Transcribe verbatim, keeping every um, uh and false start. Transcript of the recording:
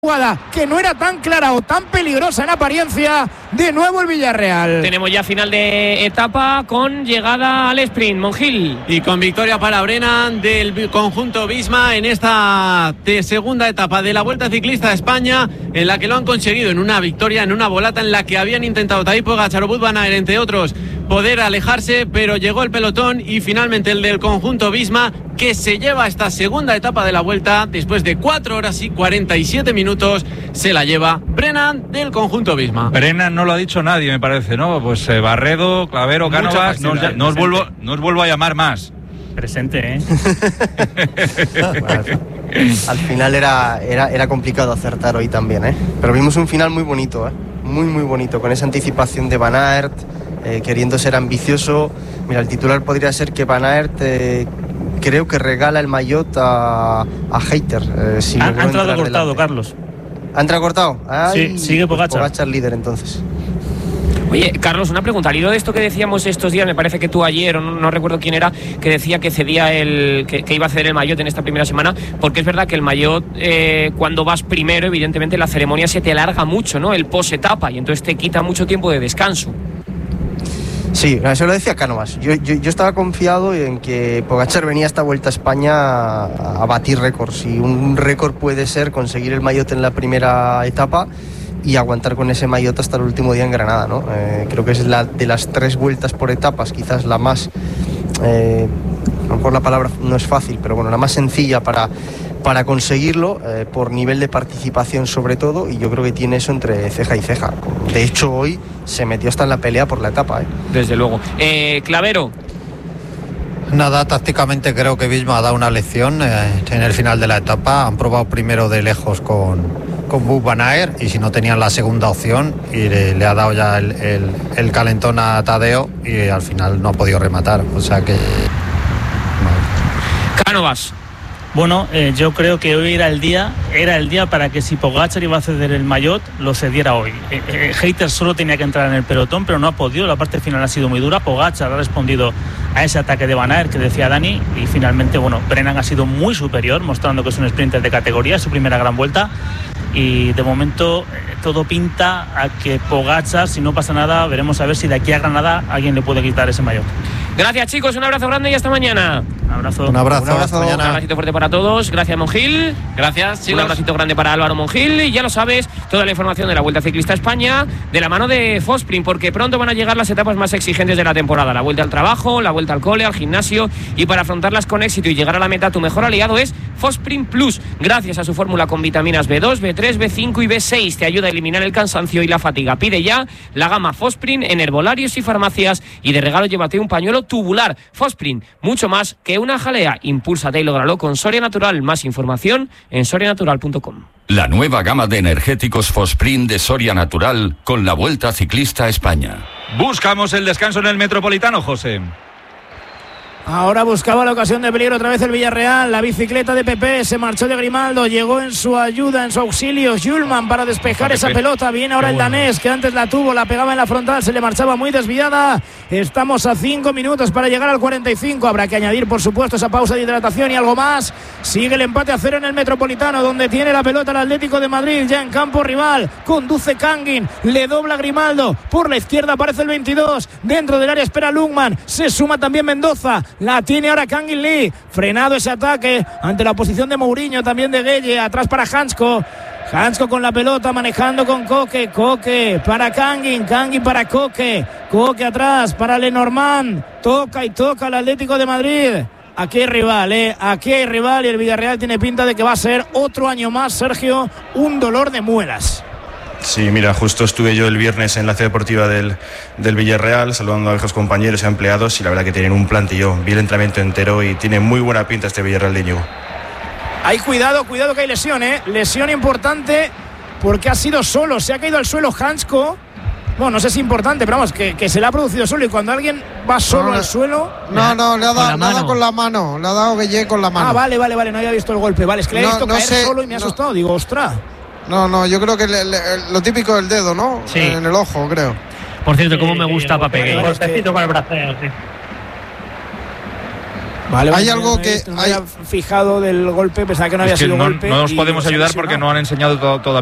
jugada que no era tan clara o tan peligrosa en apariencia, de nuevo el Villarreal. Tenemos ya final de etapa con llegada al sprint, Monjil. Y con victoria para Brennan del conjunto Visma en esta segunda etapa de la Vuelta Ciclista a España, en la que lo han conseguido en una victoria, en una volata en la que habían intentado Tadej Pogačar o Wout van Aert, entre otros, poder alejarse, pero llegó el pelotón y finalmente el del conjunto Visma, que se lleva esta segunda etapa de la Vuelta después de cuatro horas y cuarenta y siete minutos, se la lleva Brennan del conjunto Visma. Brennan no lo ha dicho nadie, me parece, ¿no? Pues eh, Barredo, Clavero, Cánovas, no, ya, no, os vuelvo, no os vuelvo a llamar más. Presente, ¿eh? Al final era, era, era complicado acertar hoy también, ¿eh? Pero vimos un final muy bonito, ¿eh? Muy, muy bonito, con esa anticipación de Van Aert, eh, queriendo ser ambicioso. Mira, el titular podría ser que Van Aert... Eh, creo que regala el maillot a, a Hayter. Eh, si ha, ha entrado cortado, delante. Carlos. ¿Ha entrado cortado? Ay, sí, sigue Pogačar. Pogačar líder entonces. Oye, Carlos, una pregunta. Al hilo de esto que decíamos estos días, me parece que tú ayer, o no, no recuerdo quién era, que decía que cedía el que, que iba a ceder el maillot en esta primera semana, porque es verdad que el maillot, eh, cuando vas primero, evidentemente la ceremonia se te alarga mucho, ¿no? El post-etapa, y entonces te quita mucho tiempo de descanso. Sí, eso lo decía Cánovas. Yo, yo, yo estaba confiado en que Pogačar venía a esta Vuelta a España a, a batir récords, y un récord puede ser conseguir el maillot en la primera etapa y aguantar con ese maillot hasta el último día en Granada, ¿no? Eh, creo que es la de las tres vueltas por etapas, quizás la más, eh, a lo mejor la palabra no es fácil, pero bueno, la más sencilla para, para conseguirlo, eh, por nivel de participación sobre todo, y yo creo que tiene eso entre ceja y ceja. De hecho, hoy se metió hasta en la pelea por la etapa, ¿eh? Desde luego. Eh, Clavero. Nada, tácticamente creo que Visma ha dado una lección eh, en el final de la etapa. Han probado primero de lejos con, con Wout van Aert, y si no tenían la segunda opción, y le, le ha dado ya el, el, el calentón a Tadeo, y al final no ha podido rematar. O sea que... No. Cánovas. Bueno, eh, yo creo que hoy era el día, era el día para que si Pogačar iba a ceder el maillot, lo cediera hoy. Eh, eh, Hayter solo tenía que entrar en el pelotón, pero no ha podido. La parte final ha sido muy dura. Pogačar ha respondido a ese ataque de Van Aert que decía Dani, y finalmente, bueno, Brennan ha sido muy superior, mostrando que es un sprinter de categoría, es su primera gran vuelta. Y de momento eh, todo pinta a que Pogačar, si no pasa nada, veremos a ver si de aquí a Granada alguien le puede quitar ese maillot. Gracias, chicos, un abrazo grande y hasta mañana. Un abrazo. Un abrazo, un abrazo. hasta mañana. Un abracito fuerte para todos. Gracias, Monjil. Gracias, chicos. Un abracito grande para Álvaro Monjil. Y ya lo sabes, toda la información de la Vuelta Ciclista a España de la mano de Fosprin, porque pronto van a llegar las etapas más exigentes de la temporada. La vuelta al trabajo, la vuelta al cole, al gimnasio, y para afrontarlas con éxito y llegar a la meta, tu mejor aliado es Fosprin Plus. Gracias a su fórmula con vitaminas B dos, B tres, B cinco y B seis, te ayuda a eliminar el cansancio y la fatiga. Pide ya la gama Fosprin en herbolarios y farmacias, y de regalo llévate un pañuelo tubular. Fosprin, mucho más que una jalea. Impúlsate y lógralo con Soria Natural. Más información en soria natural punto com. La nueva gama de energéticos Fosprin de Soria Natural con la Vuelta Ciclista a España. Buscamos el descanso en el Metropolitano, José. Ahora buscaba la ocasión de peligro otra vez el Villarreal. La bicicleta de Pepe se marchó de Grimaldo. Llegó en su ayuda, en su auxilio, Hjulmand para despejar esa pelota. Viene ahora el danés, que antes la tuvo, la pegaba en la frontal, se le marchaba muy desviada. Estamos a cinco minutos para llegar al cuarenta y cinco. Habrá que añadir, por supuesto, esa pausa de hidratación y algo más. Sigue el empate a cero en el Metropolitano, donde tiene la pelota el Atlético de Madrid, ya en campo rival. Conduce Kangin, le dobla Grimaldo. Por la izquierda aparece el veintidós. Dentro del área espera Lungman. Se suma también Mendoza. La tiene ahora Kangin Lee. Frenado ese ataque ante la oposición de Mourinho, también de Gueye. Atrás para Hansko. Hansko con la pelota, manejando con Koke. Koke para Kangin. Kangin para Koke. Koke atrás para Lenormand. Toca y toca el Atlético de Madrid. Aquí hay rival, ¿eh? Aquí hay rival, y el Villarreal tiene pinta de que va a ser otro año más, Sergio, un dolor de muelas. Sí, mira, justo estuve yo el viernes en la ciudad deportiva del, del Villarreal, saludando a viejos compañeros y empleados, y la verdad que tienen un plantillo. Vi el entrenamiento entero y tiene muy buena pinta este Villarreal de Íñigo. Hay cuidado, cuidado que hay lesión, ¿eh? Lesión importante, porque ha sido solo. Se ha caído al suelo Hansko. Bueno, no sé si es importante, pero vamos, que, que se le ha producido solo, y cuando alguien va solo no, al suelo... No, no, le ha dado, le ha dado con la mano, le ha dado Gueye con la mano. Ah, vale, vale, vale, no había visto el golpe. Vale, es que le he visto no, no caer sé, solo y me ha no, asustado. Digo, ostras. No, no, yo creo que le, le, lo típico del dedo, ¿no? Sí. En el ojo, creo. Por cierto, cómo me gusta Pape Gueye. Golpecito con el braceo, sí. Vale, hay bueno, algo me, que me hay... había fijado del golpe, pensaba que no es había que sido no, golpe. no nos y podemos ayudar porque no han enseñado to- todavía